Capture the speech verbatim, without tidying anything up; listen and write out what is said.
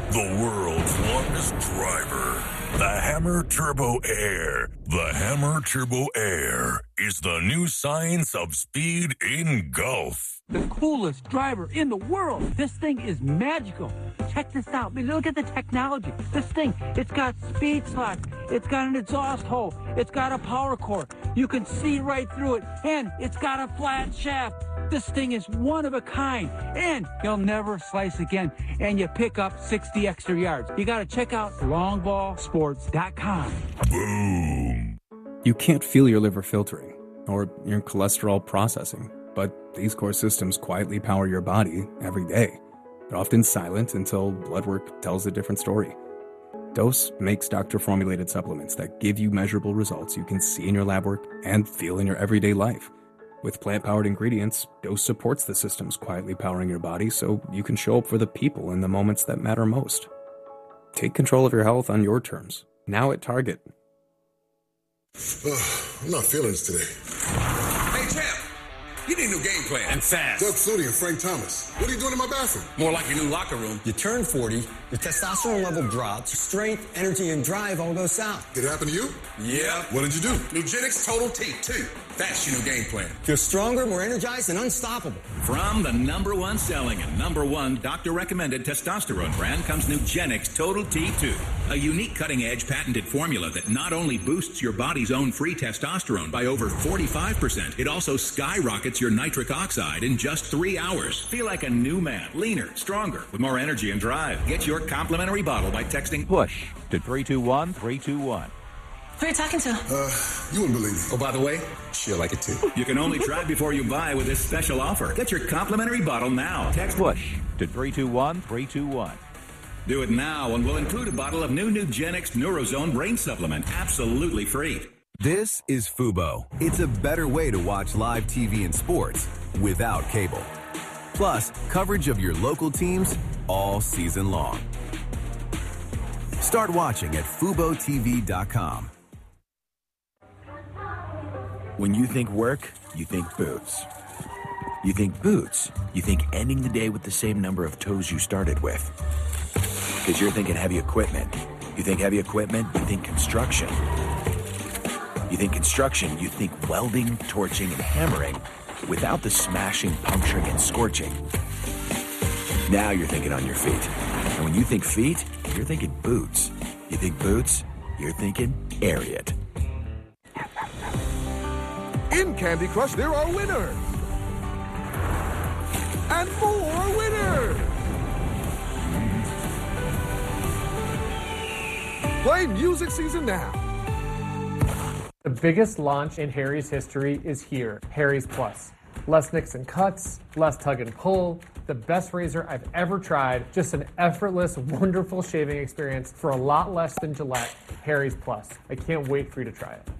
the world's longest driver, the Hammer Turbo Air. The Hammer Turbo Air is the new science of speed in golf. The coolest driver in the world. This thing is magical. Check this out. Look at the technology. This thing, it's got speed slack. It's got an exhaust hole. It's got a power core. You can see right through it. And it's got a flat shaft. This thing is one of a kind. And you'll never slice again. And you pick up sixty extra yards. You got to check out long ball sports dot com. Boom. You can't feel your liver filtering or your cholesterol processing, but these core systems quietly power your body every day. They're often silent until blood work tells a different story. Dose makes doctor-formulated supplements that give you measurable results you can see in your lab work and feel in your everyday life. With plant-powered ingredients, Dose supports the systems quietly powering your body so you can show up for the people in the moments that matter most. Take control of your health on your terms. Now at Target. Ugh, I'm not feeling this today. Hey, champ, you need a new game plan. And fast. Doug Flutie and Frank Thomas. What are you doing in my bathroom? More like your new locker room. You turn forty, your testosterone level drops, strength, energy, and drive all go south. Did it happen to you? Yeah. What did you do? Nugenix Total T two. That's your new game plan. Feel stronger, more energized, and unstoppable. From the number one selling and number one doctor-recommended testosterone brand comes Nugenix Total T two, a unique cutting-edge patented formula that not only boosts your body's own free testosterone by over forty-five percent, it also skyrockets your nitric oxide in just three hours. Feel like a new man, leaner, stronger, with more energy and drive. Get your complimentary bottle by texting PUSH to three two one three two one. Who are you talking to? Uh, you wouldn't believe me. Oh, by the way, she'll like it too. You can only try before you buy with this special offer. Get your complimentary bottle now. Text PUSH to three two one three two one. Do it now and we'll include a bottle of new Nugenix Neurozone Brain Supplement absolutely free. This is Fubo. It's a better way to watch live T V and sports without cable. Plus, coverage of your local teams all season long. Start watching at fubo t v dot com. When you think work, you think boots. You think boots, you think ending the day with the same number of toes you started with. Because you're thinking heavy equipment. You think heavy equipment, you think construction. You think construction, you think welding, torching, and hammering without the smashing, puncturing, and scorching. Now you're thinking on your feet. And when you think feet, you're thinking boots. You think boots, you're thinking Ariat. In Candy Crush, there are winners! And more winners! Play Music Season now! The biggest launch in Harry's history is here, Harry's Plus. Less nicks and cuts, less tug and pull, the best razor I've ever tried, just an effortless, wonderful shaving experience for a lot less than Gillette, Harry's Plus. I can't wait for you to try it.